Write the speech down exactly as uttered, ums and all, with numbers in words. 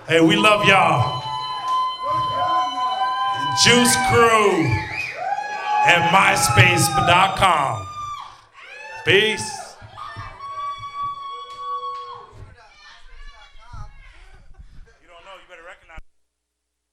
Hey, we love y'all. Juice Crew at myspace dot com. Peace.